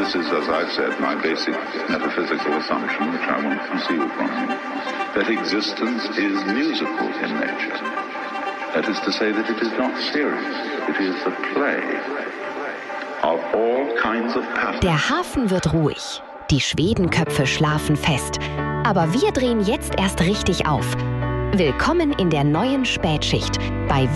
This is, as I've said, my basic metaphysical assumption, which I won't conceal from you, that existence is musical in nature. That is to say that it is not serious. It is the play of all kinds of patterns. Der Hafen wird ruhig. Die Schwedenköpfe schlafen fest. Aber wir drehen jetzt erst richtig auf. Willkommen in der neuen Spätschicht bei